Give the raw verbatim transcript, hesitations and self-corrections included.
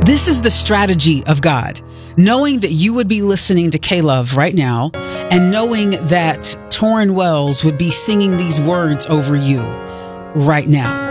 This is the strategy of God. Knowing that you would be listening to K-Love right now, and knowing that Torrin Wells would be singing these words over you right now.